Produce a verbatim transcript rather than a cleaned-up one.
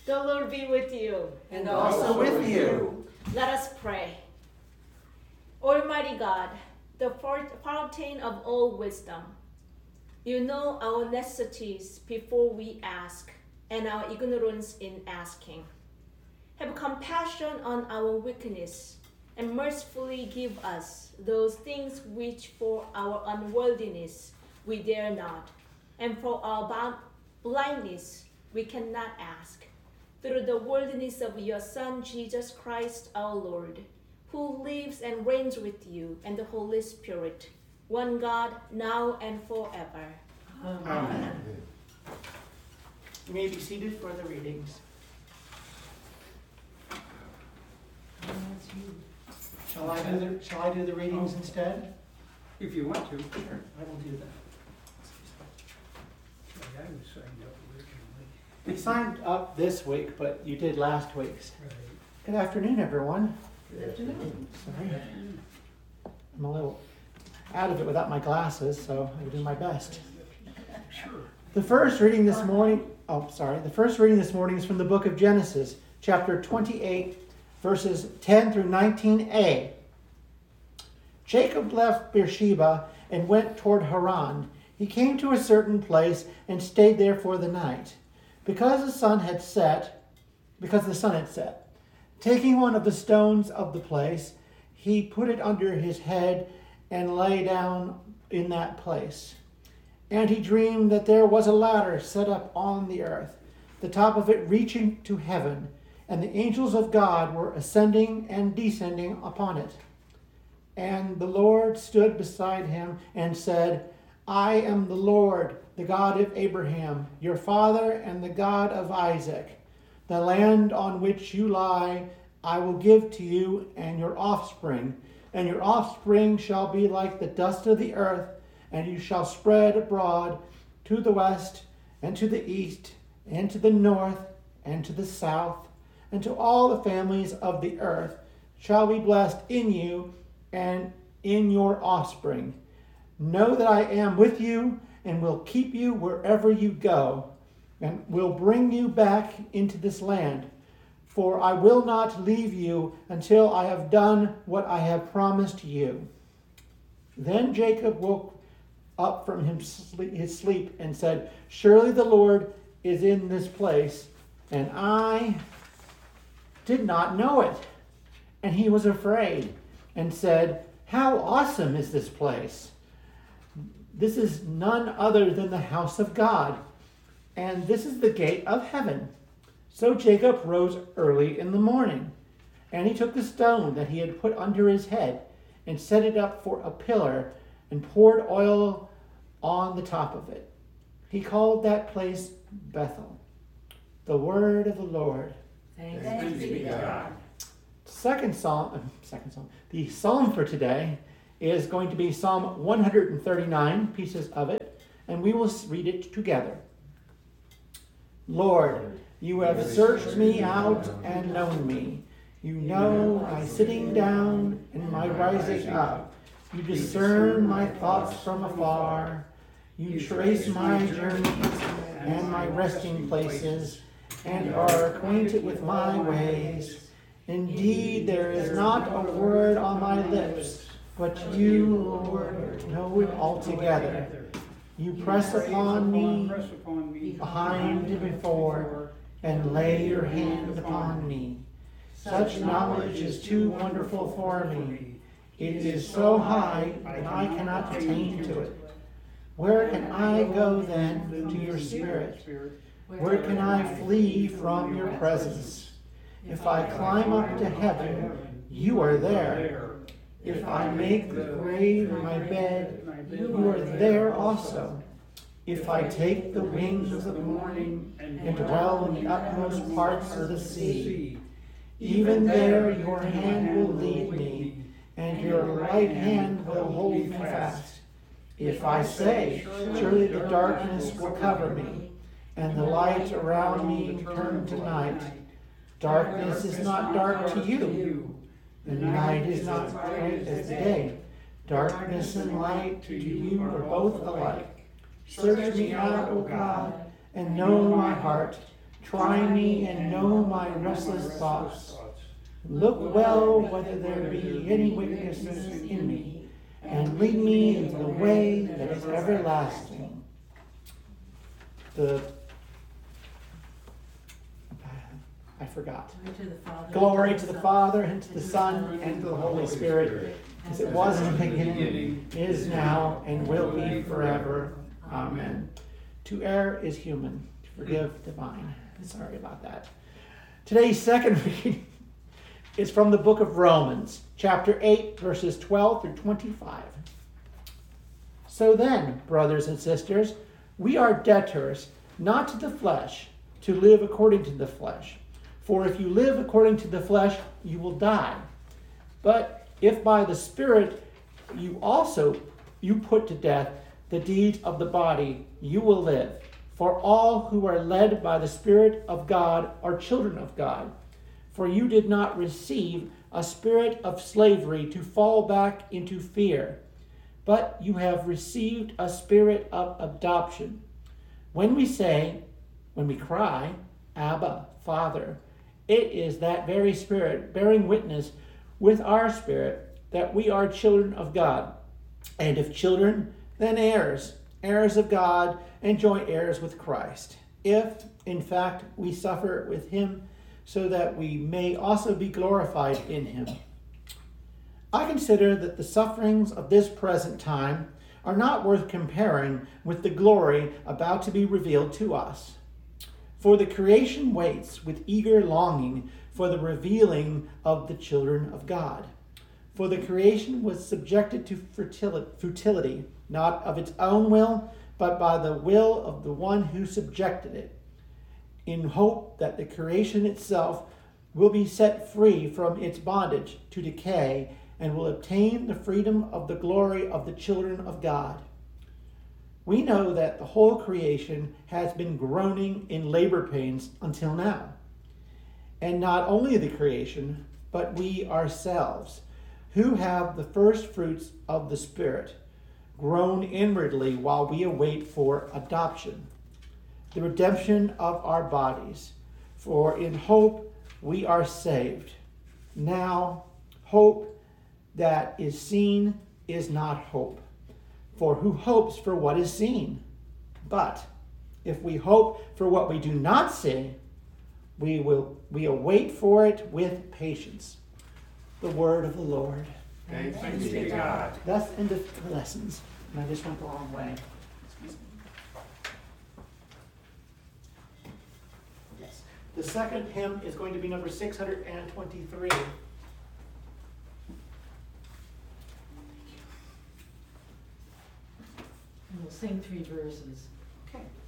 The Lord be with you. And also with you. Let us pray. Almighty God, the fountain of all wisdom, you know our necessities before we ask, and our ignorance in asking. Have compassion on our weakness, and mercifully give us those things which for our unworthiness we dare not, and for our blindness we cannot ask. Through the worthiness of your Son, Jesus Christ our Lord, who lives and reigns with you and the Holy Spirit, one God, now and forever. Amen. Amen. You may be seated for the readings. Shall I do the, shall I do the readings Oh. instead? If you want to. Sure, I will do that. I was signed up originally. We signed up this week, but you did last week's. Right. Good afternoon, everyone. Good afternoon. Sorry, I'm a little out of it without my glasses, so I will do my best. Sure. The first reading this morning, oh, sorry. The first reading this morning is from the book of Genesis, chapter twenty-eight, verses ten through nineteen a. Jacob left Beersheba and went toward Haran. He came to a certain place and stayed there for the night, because the sun had set, because the sun had set. Taking one of the stones of the place, he put it under his head and lay down in that place. And he dreamed that there was a ladder set up on the earth, the top of it reaching to heaven, and the angels of God were ascending and descending upon it. And the Lord stood beside him and said, I am the Lord, the God of Abraham, your father, and the God of Isaac. The land on which you lie I will give to you and your offspring, and your offspring shall be like the dust of the earth, and you shall spread abroad to the west and to the east and to the north and to the south, and to all the families of the earth shall be blessed in you and in your offspring. Know that I am with you and will keep you wherever you go, and will bring you back into this land. For I will not leave you until I have done what I have promised you. Then Jacob woke up from his sleep and said, Surely the Lord is in this place, and I did not know it. And he was afraid and said, How awesome is this place! This is none other than the house of God, and this is the gate of heaven. So Jacob rose early in the morning, and he took the stone that he had put under his head and set it up for a pillar and poured oil on the top of it. He called that place Bethel. The word of the Lord. Thanks, Thanks be to God. Second psalm, second psalm. The psalm for today is going to be Psalm one hundred thirty-nine, pieces of it, and we will read it together. Lord, you have searched me out and known me. You know my sitting down and my rising up. You discern my thoughts from afar. You trace my journeys and my resting places, and are acquainted with my ways. Indeed, there is not a word on my lips, but you, Lord, know it altogether. You press upon me behind and before, and lay your hand upon me. Such knowledge is too wonderful for me. It is so high that I cannot attain to it. Where can I go then to your spirit? Where can I flee from your presence? If I climb up to heaven, you are there. If I make the grave my bed, you are there also. If I take the wings of the morning and dwell in the utmost parts of the sea, even there your hand will lead me, and your right hand will hold me fast. If I say, surely the darkness will cover me, and the light around me turn to night. Darkness is not dark to you. The night is not bright as the day. Darkness and light to you are both alike. Search me out, O God, and know my heart. Try me and know my restless thoughts. Look well whether there be any weaknesses in me, and lead me into the way that is everlasting. The I forgot. Glory to the Father, and to the Son, and to the Holy Spirit, as it was in the beginning, is now, and will be forever. Amen. To err is human, to forgive divine. Sorry about that. Today's second reading is from the book of Romans, chapter eight, verses twelve through twenty-five. So then, brothers and sisters, we are debtors, not to the flesh, to live according to the flesh. For if you live according to the flesh, you will die. But if by the Spirit you also you put to death the deeds of the body, you will live. For all who are led by the Spirit of God are children of God. For you did not receive a spirit of slavery to fall back into fear, but you have received a spirit of adoption. When we say, when we cry, Abba, Father, it is that very Spirit bearing witness with our spirit that we are children of God. And if children, then heirs, heirs of God, and joint heirs with Christ. If, in fact, we suffer with him, so that we may also be glorified in him. I consider that the sufferings of this present time are not worth comparing with the glory about to be revealed to us. For the creation waits with eager longing for the revealing of the children of God. For the creation was subjected to futility, not of its own will, but by the will of the one who subjected it, in hope that the creation itself will be set free from its bondage to decay and will obtain the freedom of the glory of the children of God. We know that the whole creation has been groaning in labor pains until now. And not only the creation, but we ourselves, who have the first fruits of the Spirit, groan inwardly while we await for adoption, the redemption of our bodies. For in hope we are saved. Now, hope that is seen is not hope. For who hopes for what is seen? But if we hope for what we do not see, we will we await for it with patience. The word of the Lord. Thanks be to God. That's the end of the lessons. And I just went the wrong way. Excuse me. Yes. The second hymn is going to be number six hundred twenty-three. And we'll sing three verses. Okay.